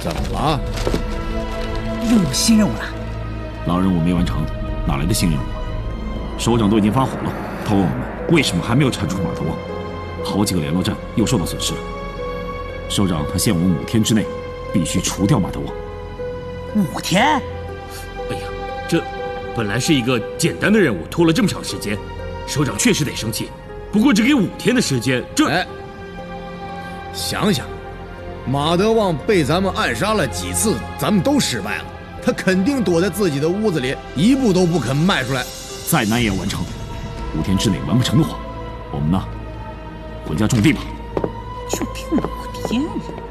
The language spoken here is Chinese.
怎么了？ 又有新任务了。 老任务没完成，哪来的新任务？首长都已经发火了，他问我们为什么还没有铲除马德旺，好几个联络站又受到损失了。首长他限我们5天之内必须除掉马德旺。 5天？ 哎呀，这本来是一个简单的任务，拖了这么长时间，首长确实得生气。不过只给5天的时间，这…… 哎，想想，马德旺被咱们暗杀了几次，咱们都失败了，他肯定躲在自己的屋子里，一步都不肯迈出来。 再难也要完成，5天之内完不成的话，我们呢，回家种地吧。 就凭5天。